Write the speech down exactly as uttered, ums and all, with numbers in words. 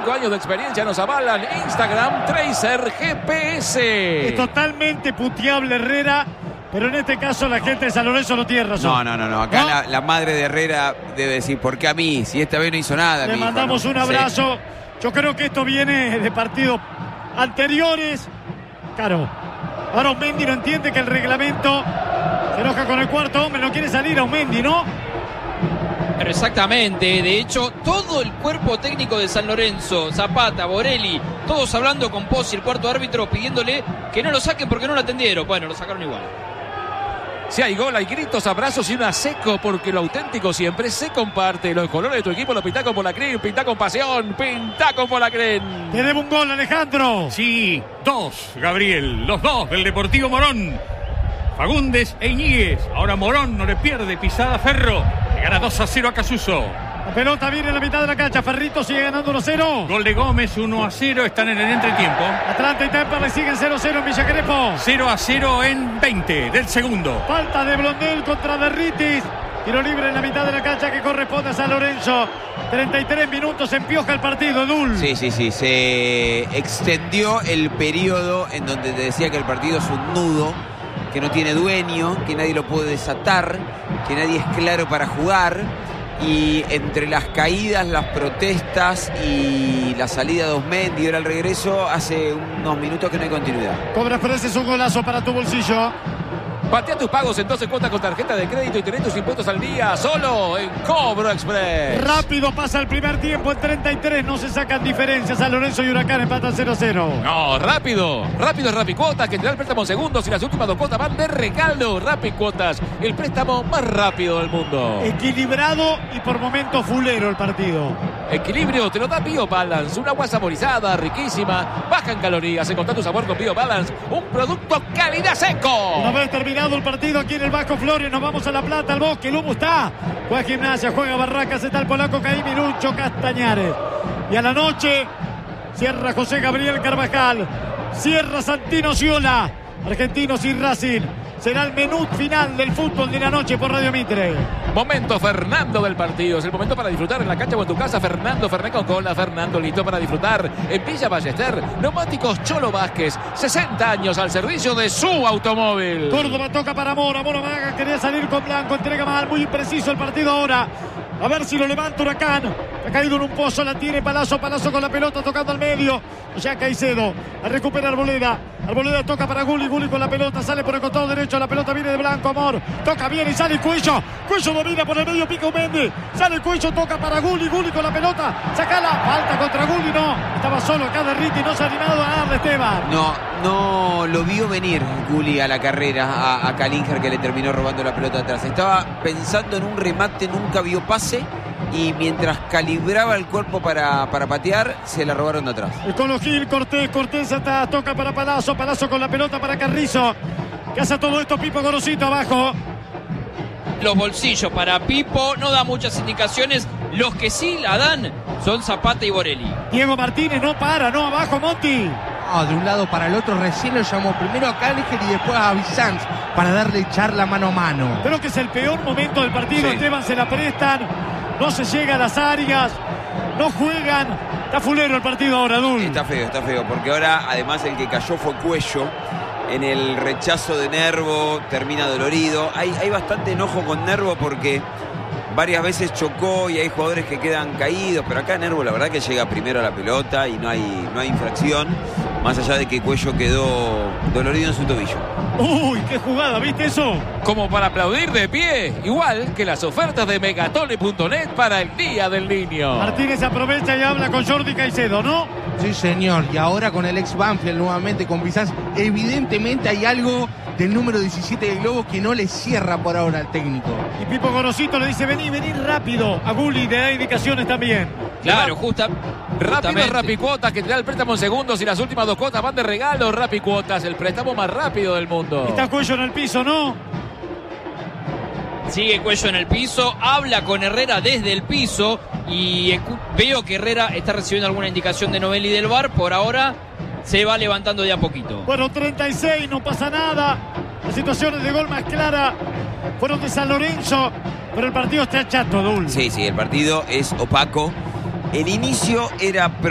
Cinco años de experiencia nos avalan. Instagram Tracer G P S. Es totalmente puteable Herrera, pero en este caso la gente de San Lorenzo no tiene razón. No, no, no, no. Acá ¿No? La, la madre de Herrera debe decir, ¿por qué a mí? Si esta vez no hizo nada. Le mi hijo, mandamos ¿no? un abrazo. Sí. Yo creo que esto viene de partidos anteriores. Claro. Ahora Aumendi no entiende que el reglamento se enoja con el cuarto hombre, no quiere salir Aumendi, ¿no? Pero exactamente, de hecho, todo el cuerpo técnico de San Lorenzo, Zapata, Borelli, todos hablando con Pozzi, el cuarto árbitro, pidiéndole que no lo saquen porque no lo atendieron. Bueno, lo sacaron igual. Si hay gol, hay gritos, abrazos y una seco, porque lo auténtico siempre se comparte. Los colores de tu equipo los pintá con Polacren, pintá con pasión, pintá con Polacren. Tenemos un gol, Alejandro. Sí, dos, Gabriel, los dos del Deportivo Morón. Fagundes e Iñiguez. Ahora Morón no le pierde pisada a Ferro. Le gana dos a cero a Casuso. La pelota viene en la mitad de la cancha. Ferrito sigue ganando uno a cero. Gol de Gómez, uno a cero. Están en el entretiempo. Atlanta y Tampa le siguen cero a cero en Villa Crespo. cero a cero en veinte del segundo. Falta de Blondel contra Derritis. Tiro libre en la mitad de la cancha que corresponde a San Lorenzo. treinta y tres minutos, empioja el partido, Dul. Sí, sí, sí. Se extendió el periodo en donde te decía que el partido es un nudo, que no tiene dueño, que nadie lo puede desatar, que nadie es claro para jugar. Y entre las caídas, las protestas y la salida de Osmendi y ahora el regreso, hace unos minutos que no hay continuidad. Cobra Express, un golazo para tu bolsillo. Patea tus pagos en doce cuotas con tarjeta de crédito y tenés tus impuestos al día solo en Cobro Express. Rápido pasa el primer tiempo en treinta y tres, no se sacan diferencias. San Lorenzo y Huracán empatan cero a cero. No, rápido, rápido es Rapicuotas, que te da el préstamo en segundos y las últimas dos cuotas van de regalo. Rapicuotas, el préstamo más rápido del mundo. Equilibrado y por momentos fulero el partido. Equilibrio te lo da BioBalance, una agua saborizada, riquísima, baja en calorías. Encontrá tu sabor con BioBalance, un producto calidad seco. Una vez terminado el partido aquí en el Vasco Flores, nos vamos a La Plata, al Bosque, el humo está. Juega Gimnasia, juega Barracas, está el polaco Caimi Lucho Castañares. Y a la noche cierra José Gabriel Carvajal, cierra Santino Ciola. Argentinos y Racing. Será el menú final del fútbol de la noche por Radio Mitre. Momento Fernando del partido. Es el momento para disfrutar en la cancha o en tu casa. Fernando Fernet con cola. Fernando listo para disfrutar en Villa Ballester. Neumáticos Cholo Vázquez. sesenta años al servicio de su automóvil. Córdoba toca para Mora. Mora Maga quería salir con Blanco. Entrega mal. Muy impreciso el partido ahora. A ver si lo levanta Huracán. Ha caído en un pozo. La tiene Palazzo. Palazzo con la pelota tocando al medio. Ya Caicedo. A recuperar Arboleda. Arboleda toca para Gulli. Gulli con la pelota. Sale por el costado derecho. La pelota viene de Blanco. Amor. Toca bien y sale Cuello. Cuello domina por el medio. Pica Mendy. Sale Cuello. Toca para Gulli. Gulli con la pelota. Sacala. Falta contra Gulli. No. Estaba solo acá de Ritti. No se ha animado a darle Esteban. No, no lo vio venir Gulli a la carrera a, a Calinger, que le terminó robando la pelota atrás. Estaba pensando en un remate. Nunca vio pase. Y mientras calibraba el cuerpo para, para patear, se la robaron de atrás. El Colo Gil, Cortés, Cortés hasta, toca para Palazzo, Palazzo con la pelota para Carrizo. Que hace todo esto Pipo Gorosito abajo. Los bolsillos para Pipo, no da muchas indicaciones. Los que sí la dan son Zapata y Borelli. Diego Martínez no para, no abajo Monti. No, de un lado para el otro, recién lo llamó primero a Caliger y después a Bizanz para darle charla mano a mano. Creo que es el peor momento del partido. Sí. Esteban se la prestan. No se llega a las áreas, no juegan. Está fulero el partido ahora, Dul. Está feo, está feo, porque ahora además el que cayó fue Cuello. En el rechazo de Nervo termina dolorido. Hay, hay bastante enojo con Nervo porque varias veces chocó y hay jugadores que quedan caídos, pero acá Nervo la verdad que llega primero a la pelota y no hay, no hay infracción, más allá de que Cuello quedó dolorido en su tobillo. Uy, qué jugada, ¿viste eso? Como para aplaudir de pie, igual que las ofertas de Megatole punto net para el Día del Niño. Martínez aprovecha y habla con Jordi Caicedo, ¿no? Sí, señor, y ahora con el ex Banfield nuevamente con Bizanz, evidentemente hay algo del número diecisiete del Globo que no le cierra por ahora al técnico. Y Pipo Gorosito le dice, vení, vení rápido. A Gulli le da indicaciones también. Claro, justa, rápido es Rapicuotas, que te da el préstamo en segundos y las últimas dos cuotas van de regalo. Rapicuotas, el préstamo más rápido del mundo. Está Cuello en el piso, ¿no? Sigue Cuello en el piso, habla con Herrera desde el piso y veo que Herrera está recibiendo alguna indicación de Novelli del V A R. Por ahora se va levantando de a poquito. Bueno, treinta y seis, no pasa nada. Las situaciones de gol más claras fueron de San Lorenzo, pero el partido está chato, Dul. Sí, sí, el partido es opaco. El inicio era